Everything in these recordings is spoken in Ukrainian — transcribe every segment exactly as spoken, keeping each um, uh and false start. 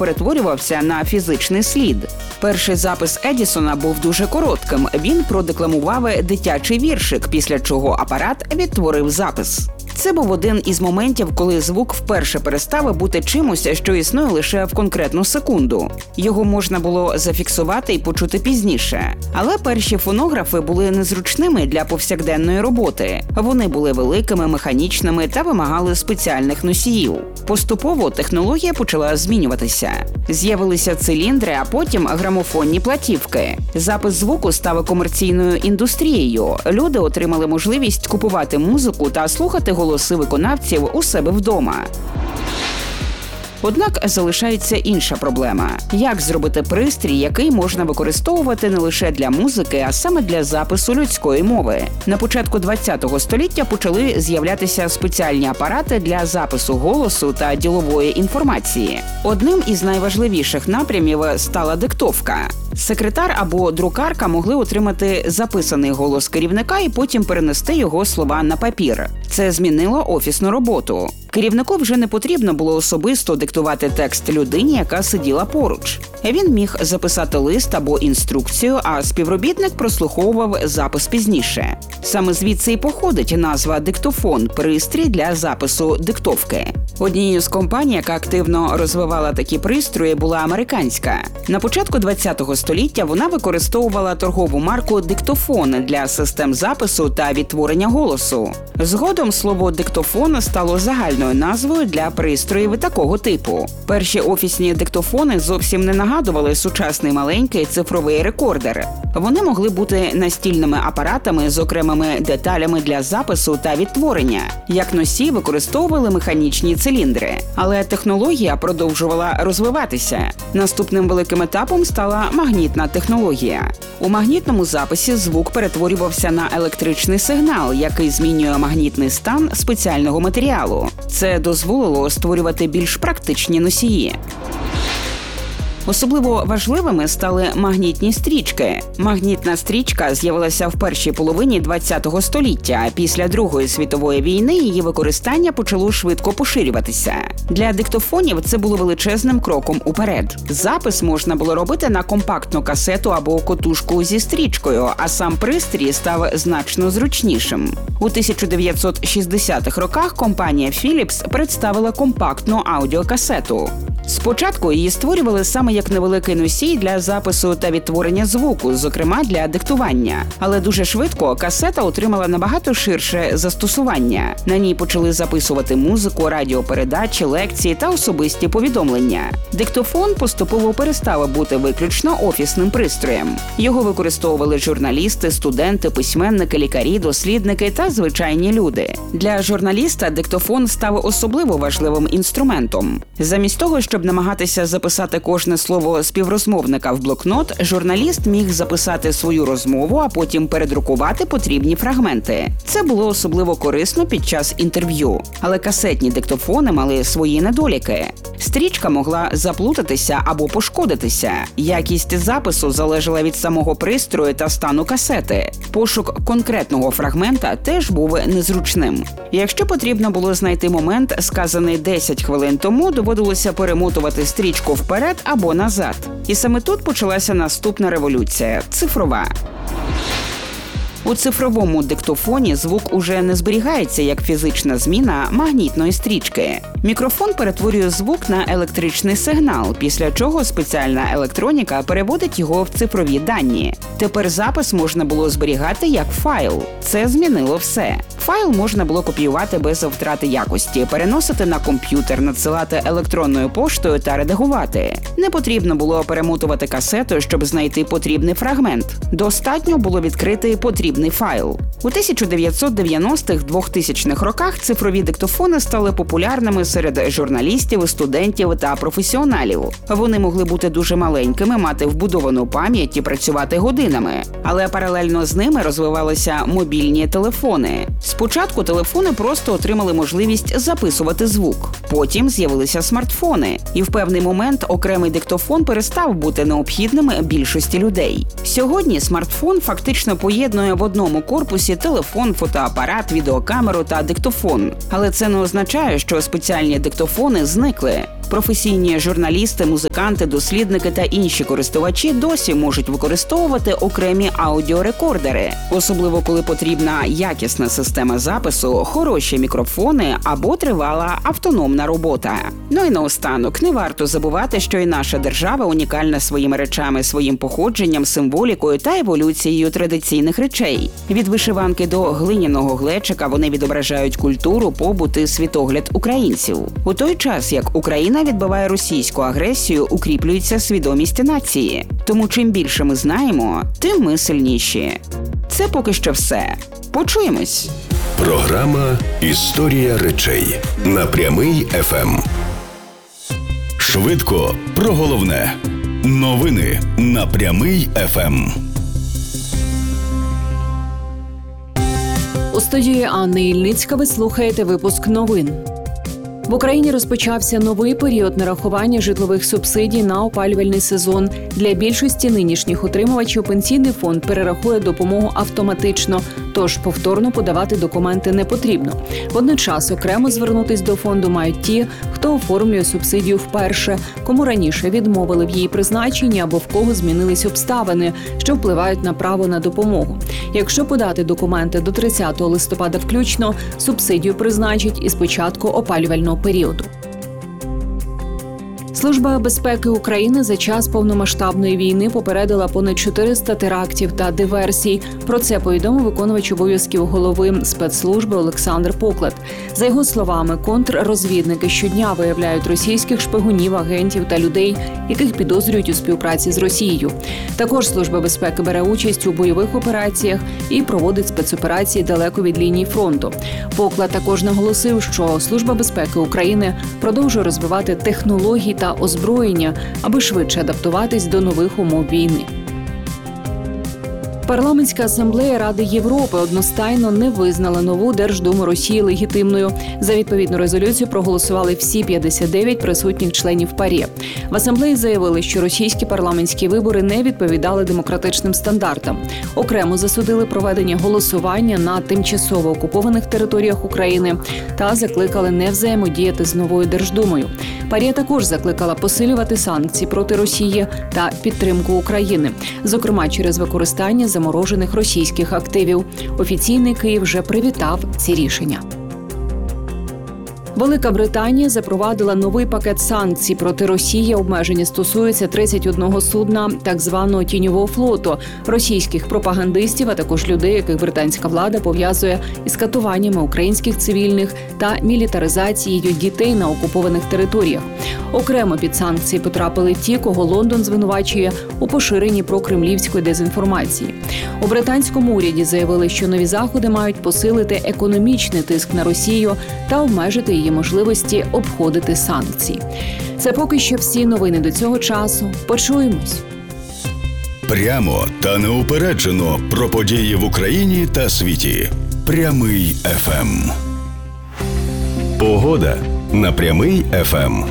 перетворювався на фізичний слід. Перший запис Едісона був дуже коротким. Він продекламував дитячий віршик, після чого апарат відтворив запис. Це був один із моментів, коли звук вперше перестав бути чимось, що існує лише в конкретну секунду. Його можна було зафіксувати і почути пізніше. Але перші фонографи були незручними для повсякденної роботи. Вони були великими, механічними та вимагали спеціальних носіїв. Поступово технологія почала змінюватися. З'явилися циліндри, а потім грамофонні платівки. Запис звуку став комерційною індустрією. Люди отримали можливість купувати музику та слухати голоси виконавців у себе вдома. Однак залишається інша проблема – як зробити пристрій, який можна використовувати не лише для музики, а саме для запису людської мови. На початку ХХ століття почали з'являтися спеціальні апарати для запису голосу та ділової інформації. Одним із найважливіших напрямів стала диктовка. Секретар або друкарка могли отримати записаний голос керівника і потім перенести його слова на папір. Це змінило офісну роботу. Керівнику вже не потрібно було особисто диктувати текст людині, яка сиділа поруч. Він міг записати лист або інструкцію, а співробітник прослуховував запис пізніше. Саме звідси і походить назва «диктофон» – пристрій для запису диктовки. Однією з компаній, яка активно розвивала такі пристрої, була американська. На початку ХХ століття вона використовувала торгову марку «Диктофон» для систем запису та відтворення голосу. Згодом слово «диктофон» стало загальною назвою для пристроїв такого типу. Перші офісні диктофони зовсім не нагадували сучасний маленький цифровий рекордер. Вони могли бути настільними апаратами з окремими деталями для запису та відтворення. Як носій використовували механічні циліндри. Але технологія продовжувала розвиватися. Наступним великим етапом стала магнітна технологія. У магнітному записі звук перетворювався на електричний сигнал, який змінює магнітний стан спеціального матеріалу. Це дозволило створювати більш практичні носії. Особливо важливими стали магнітні стрічки. Магнітна стрічка з'явилася в першій половині ХХ століття. Після Другої світової війни її використання почало швидко поширюватися. Для диктофонів це було величезним кроком уперед. Запис можна було робити на компактну касету або котушку зі стрічкою, а сам пристрій став значно зручнішим. У тисяча дев'ятсот шістдесятих роках компанія Philips представила компактну аудіокасету. Спочатку її створювали саме як невеликий носій для запису та відтворення звуку, зокрема для диктування. Але дуже швидко касета отримала набагато ширше застосування. На ній почали записувати музику, радіопередачі, лекції та особисті повідомлення. Диктофон поступово перестав бути виключно офісним пристроєм. Його використовували журналісти, студенти, письменники, лікарі, дослідники та звичайні люди. Для журналіста диктофон став особливо важливим інструментом. Замість того, щоб намагатися записати кожне слово співрозмовника в блокнот, журналіст міг записати свою розмову, а потім передрукувати потрібні фрагменти. Це було особливо корисно під час інтерв'ю. Але касетні диктофони мали свої недоліки. Стрічка могла заплутатися або пошкодитися. Якість запису залежала від самого пристрою та стану касети. Пошук конкретного фрагмента теж був незручним. Якщо потрібно було знайти момент, сказаний десять хвилин тому, доводилося перемотувати стрічку вперед або назад. І саме тут почалася наступна революція – цифрова. У цифровому диктофоні звук уже не зберігається як фізична зміна магнітної стрічки. Мікрофон перетворює звук на електричний сигнал, після чого спеціальна електроніка переводить його в цифрові дані. Тепер запис можна було зберігати як файл. Це змінило все. Файл можна було копіювати без втрати якості, переносити на комп'ютер, надсилати електронною поштою та редагувати. Не потрібно було перемотувати касету, щоб знайти потрібний фрагмент. Достатньо було відкрити потрібний файл. У тисяча дев'ятсот дев'яностих - двохтисячних роках цифрові диктофони стали популярними серед журналістів, студентів та професіоналів. Вони могли бути дуже маленькими, мати вбудовану пам'ять і працювати годинами. Але паралельно з ними розвивалися мобільні телефони. Спочатку телефони просто отримали можливість записувати звук. Потім з'явилися смартфони. І в певний момент окремий диктофон перестав бути необхідним більшості людей. Сьогодні смартфон фактично поєднує в одному корпусі телефон, фотоапарат, відеокамеру та диктофон. Але це не означає, що спеціальні диктофони зникли. Професійні журналісти, музиканти, дослідники та інші користувачі досі можуть використовувати окремі аудіорекордери, особливо коли потрібна якісна система запису, хороші мікрофони або тривала автономна робота. Ну і наостанок, не варто забувати, що і наша держава унікальна своїми речами, своїм походженням, символікою та еволюцією традиційних речей. Від вишиванки до глиняного глечика вони відображають культуру, побут і світогляд українців. У той час, як Україна відбиває російську агресію, укріплюється свідомість нації. Тому чим більше ми знаємо, тим ми сильніші. Це поки що все. Почуємось! Програма «Історія речей» на Прямий еф ем. Швидко про головне. Новини на Прямий еф ем. У студії Анни Ільницька ви слухаєте випуск новин. В Україні розпочався новий період нарахування житлових субсидій на опалювальний сезон. Для більшості нинішніх отримувачів Пенсійний фонд перерахує допомогу автоматично, тож повторно подавати документи не потрібно. Водночас окремо звернутись до фонду мають ті, хто оформлює субсидію вперше, кому раніше відмовили в її призначенні або в кого змінились обставини, що впливають на право на допомогу. Якщо подати документи до тридцятого листопада включно, субсидію призначать із початку опалювального періоду. Служба безпеки України за час повномасштабної війни попередила понад чотириста терактів та диверсій. Про це повідомив виконувач обов'язків голови спецслужби Олександр Поклад. За його словами, контррозвідники щодня виявляють російських шпигунів, агентів та людей, яких підозрюють у співпраці з Росією. Також Служба безпеки бере участь у бойових операціях і проводить спецоперації далеко від лінії фронту. Поклад також наголосив, що Служба безпеки України продовжує розвивати технології та озброєння, аби швидше адаптуватись до нових умов війни. Парламентська асамблея Ради Європи одностайно не визнала нову Держдуму Росії легітимною. За відповідну резолюцію проголосували всі п'ятдесят дев'ять присутніх членів ПАРЄ. В асамблеї заявили, що російські парламентські вибори не відповідали демократичним стандартам. Окремо засудили проведення голосування на тимчасово окупованих територіях України та закликали не взаємодіяти з новою Держдумою. ПАРЄ також закликала посилювати санкції проти Росії та підтримку України, зокрема через використання заморожених російських активів. Офіційний Київ вже привітав ці рішення. Велика Британія запровадила новий пакет санкцій проти Росії. Обмеження стосуються тридцять одного судна так званого тіньового флоту, російських пропагандистів, а також людей, яких британська влада пов'язує із катуваннями українських цивільних та мілітаризацією дітей на окупованих територіях. Окремо під санкції потрапили ті, кого Лондон звинувачує у поширенні прокремлівської дезінформації. У британському уряді заявили, що нові заходи мають посилити економічний тиск на Росію та обмежити її можливості обходити санкції. Це поки що всі новини до цього часу. Почуємось. Прямо та неупереджено про події в Україні та світі. Прямий еф ем. Погода на Прямий еф ем.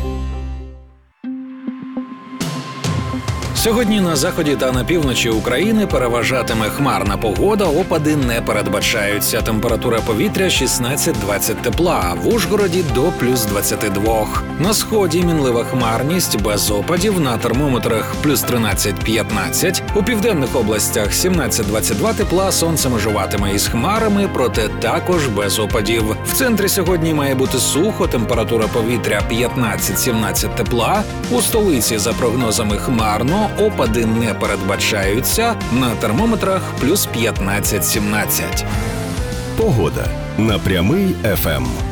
Сьогодні на заході та на півночі України переважатиме хмарна погода, опади не передбачаються. Температура повітря шістнадцять-двадцять тепла, в Ужгороді до плюс двадцять два. На сході мінлива хмарність, без опадів, на термометрах плюс тринадцять-п'ятнадцять. У південних областях сімнадцять-двадцять два тепла, сонце межуватиме із хмарами, проте також без опадів. В центрі сьогодні має бути сухо, температура повітря п'ятнадцять-сімнадцять тепла. У столиці, за прогнозами, хмарно, опади не передбачаються, на термометрах плюс п'ятнадцять-сімнадцять. Погода на Прямий еф ем.